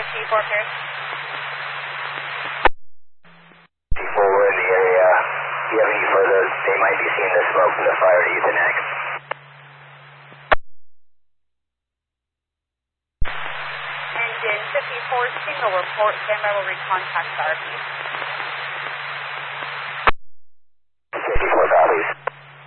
54 clear. People were in the area. Do you have any further? They might be seeing the smoke from the fire to use the next. Engine 54, single report, standby will recontact RP.